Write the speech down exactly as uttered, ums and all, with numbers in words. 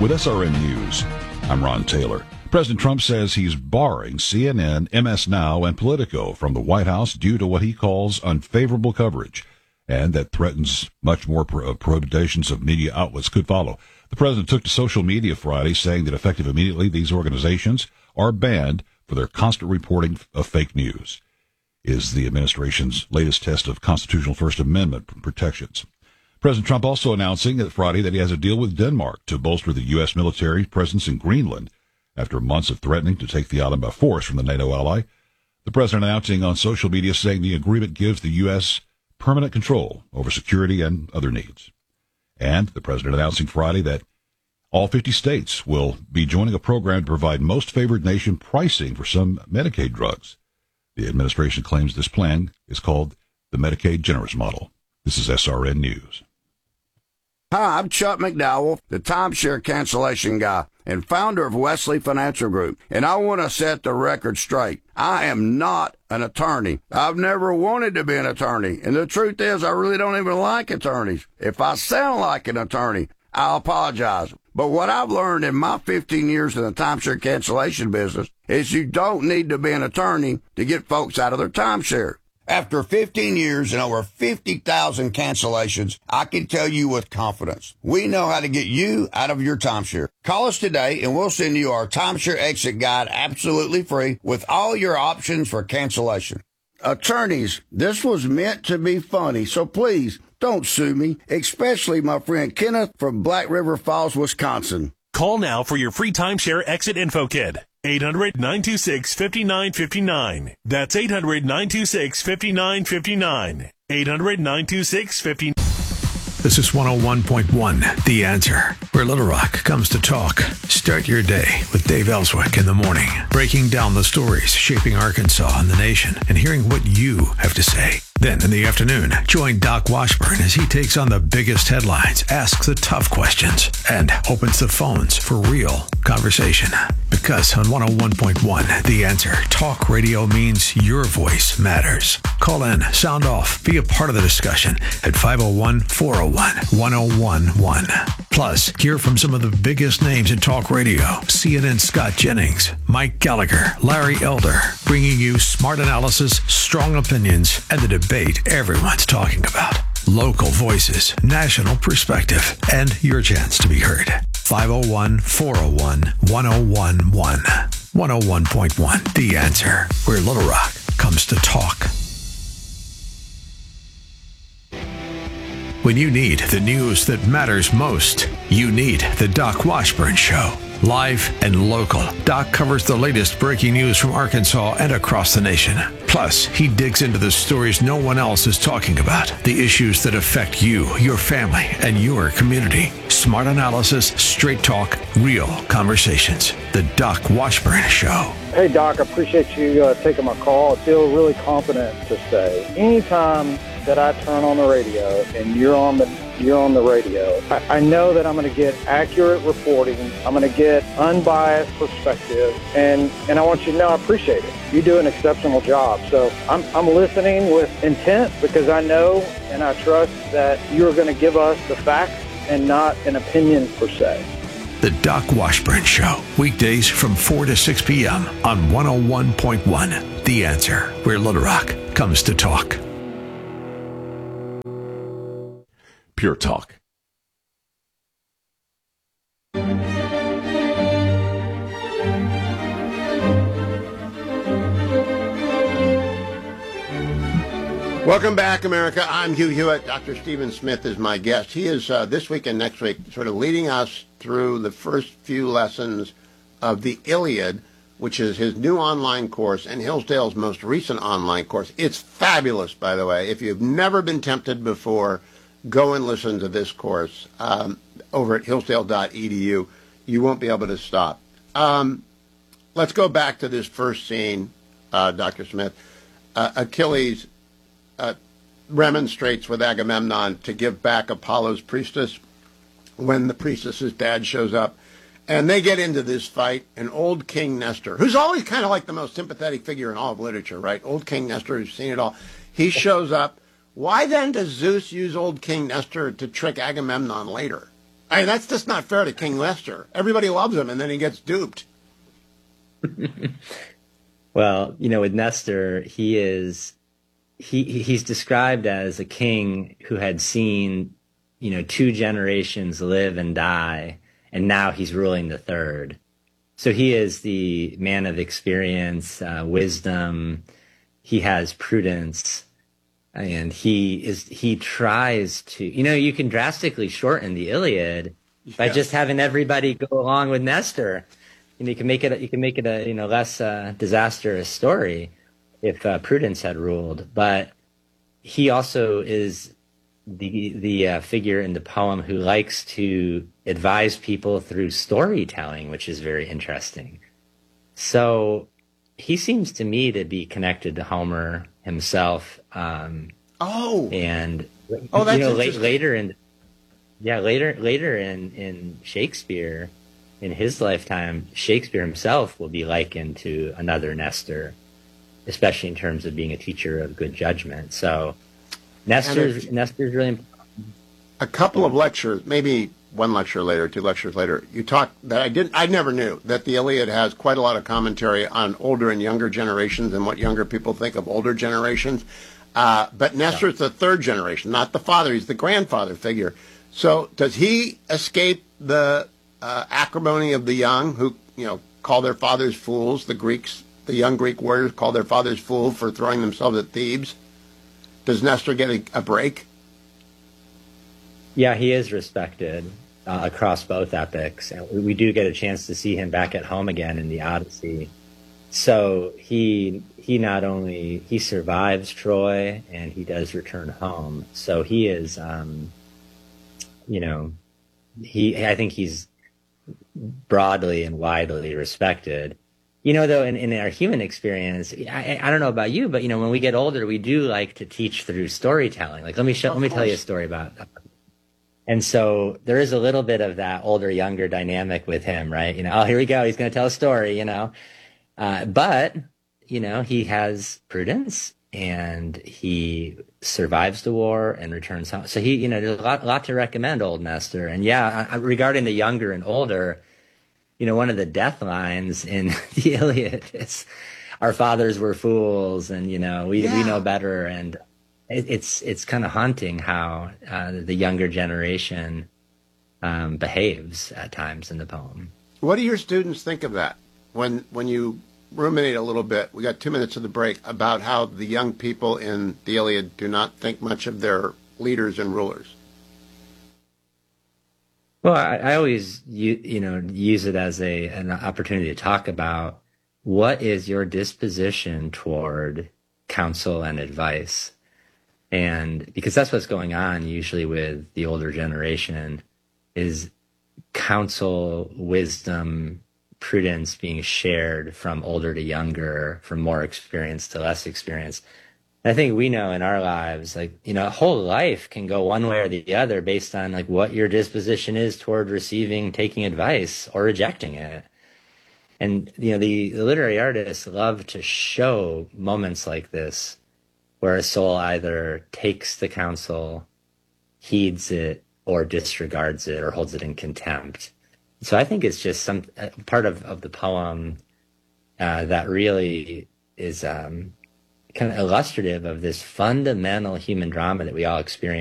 With S R N News, I'm Ron Taylor. President Trump says he's barring C N N, M S Now, and Politico from the White House due to what he calls unfavorable coverage, and that threatens much more pro- prohibitions of media outlets could follow. The president took to social media Friday, saying that effective immediately, these organizations are banned for their constant reporting of fake news. Is the administration's latest test of constitutional First Amendment protections. President Trump also announcing that Friday that he has a deal with Denmark to bolster the U S military presence in Greenland after months of threatening to take the island by force from the NATO ally. The president announcing on social media saying the agreement gives the U S permanent control over security and other needs. And the president announcing Friday that all fifty states will be joining a program to provide most favored nation pricing for some Medicaid drugs. The administration claims this plan is called the Medicaid Generous Model. This is S R N News. Hi, I'm Chuck McDowell, the timeshare cancellation guy and founder of Wesley Financial Group, and I want to set the record straight. I am not an attorney. I've never wanted to be an attorney, and the truth is I really don't even like attorneys. If I sound like an attorney, I'll apologize. But what I've learned in my fifteen years in the timeshare cancellation business is you don't need to be an attorney to get folks out of their timeshare. After fifteen years and over fifty thousand cancellations, I can tell you with confidence, we know how to get you out of your timeshare. Call us today and we'll send you our timeshare exit guide absolutely free with all your options for cancellation. Attorneys, this was meant to be funny, so please don't sue me, especially my friend Kenneth from Black River Falls, Wisconsin. Call now for your free timeshare exit info kit. eight hundred, nine two six, five nine five nine. That's eight hundred, nine two six, five nine five nine. eight hundred, nine two six, five nine five nine. This is one oh one point one, The Answer, where Little Rock comes to talk. Start your day with Dave Ellswick in the morning, breaking down the stories shaping Arkansas and the nation and hearing what you have to say. Then in the afternoon, join Doc Washburn as he takes on the biggest headlines, asks the tough questions, and opens the phones for real conversation. Because on one oh one point one, The Answer, talk radio means your voice matters. Call in, sound off, be a part of the discussion at five oh one, four oh one, one oh one one. Plus, hear from some of the biggest names in talk radio. C N N's Scott Jennings, Mike Gallagher, Larry Elder, bringing you smart analysis, strong opinions, and the debate everyone's talking about. Local voices, national perspective, and your chance to be heard. five oh one, four oh one, one oh one one. one oh one point one, The Answer, where Little Rock comes to talk. When you need the news that matters most, you need the Doc Washburn Show. Live and local, Doc covers the latest breaking news from Arkansas and across the nation. Plus, he digs into the stories no one else is talking about, the issues that affect you, your family, and your community. Smart analysis, straight talk, real conversations. The Doc Washburn Show. Hey, Doc, I appreciate you uh, taking my call. I feel really confident to say anytime that I turn on the radio and you're on the you're on the radio, I, I know that I'm going to get accurate reporting. I'm going to get unbiased perspective, and, and I want you to know I appreciate it. You do an exceptional job. So I'm, I'm listening with intent because I know and I trust that you're going to give us the facts and not an opinion per se. The Doc Washburn Show, weekdays from four to six p.m. on one oh one point one, The Answer, where Little Rock comes to talk. Pure Talk. Welcome back, America. I'm Hugh Hewitt. Doctor Stephen Smith is my guest. He is, uh, this week and next week, sort of leading us through the first few lessons of the Iliad, which is his new online course and Hillsdale's most recent online course. It's fabulous, by the way. If you've never been tempted before, go and listen to this course um, over at hillsdale dot e d u. You won't be able to stop. Um, let's go back to this first scene, uh, Doctor Smith. Uh, Achilles uh, remonstrates with Agamemnon to give back Apollo's priestess when the priestess's dad shows up. And they get into this fight, and old King Nestor, who's always kind of like the most sympathetic figure in all of literature, right? Old King Nestor, who's seen it all. He shows up. Why then does Zeus use old King Nestor to trick Agamemnon later? I mean, that's just not fair to King Leicester. Everybody loves him, and then he gets duped. Well, you know, with Nestor, he is he he's described as a king who had seen, you know, two generations live and die, and now he's ruling the third. So he is the man of experience, uh, wisdom. He has prudence, and he is he tries to, you know, you can drastically shorten the Iliad yes. by just having everybody go along with Nestor. And you can make it you can make it a you know less uh, disastrous story if uh, prudence had ruled. But he also is the the uh, figure in the poem who likes to advise people through storytelling, which is very interesting. So he seems to me to be connected to Homer himself. Um, oh, and oh, that's you know interesting. la- later in yeah later later in in Shakespeare. In his lifetime, Shakespeare himself will be likened to another Nestor, especially in terms of being a teacher of good judgment. So Nestor's, Nestor's really important. A couple of lectures, maybe one lecture later, two lectures later, you talked that I didn't, I never knew that the Iliad has quite a lot of commentary on older and younger generations and what younger people think of older generations. Uh, but Nestor's yeah. the third generation, not the father. He's the grandfather figure. So does he escape the Uh, acrimony of the young, who, you know, call their fathers fools? The Greeks, the young Greek warriors call their fathers fools for throwing themselves at Thebes. Does Nestor get a, a break? Yeah, he is respected uh, across both epics. And we do get a chance to see him back at home again in the Odyssey. So he he not only, he survives Troy, and he does return home. So he is, um, you know, he I think he's broadly and widely respected. You know, though, in, in our human experience, I, I don't know about you, but, you know, when we get older, we do like to teach through storytelling. Like, let me show, let me tell you a story about that. And so there is a little bit of that older, younger dynamic with him, right? You know, oh, here we go. He's going to tell a story, you know. Uh, but, you know, he has prudence, and he survives the war and returns home. So he, you know, there's a lot, lot to recommend old Nestor. And yeah, I, regarding the younger and older, you know, one of the death lines in the Iliad is, "Our fathers were fools, and you know, we yeah. we know better." And it, it's it's kind of haunting how uh, the younger generation um, behaves at times in the poem. What do your students think of that when when you ruminate a little bit? We got two minutes of the break about how the young people in the Iliad do not think much of their leaders and rulers. Well, I, I always you, you know use it as a an opportunity to talk about what is your disposition toward counsel and advice, and because that's what's going on usually with the older generation is counsel, wisdom, prudence being shared from older to younger, from more experienced to less experienced. I think we know in our lives, like, you know, a whole life can go one way or the other based on like what your disposition is toward receiving, taking advice or rejecting it. And, you know, the, the literary artists love to show moments like this where a soul either takes the counsel, heeds it, or disregards it or holds it in contempt. So I think it's just some uh, part of, of the poem uh, that really is um, kind of illustrative of this fundamental human drama that we all experience.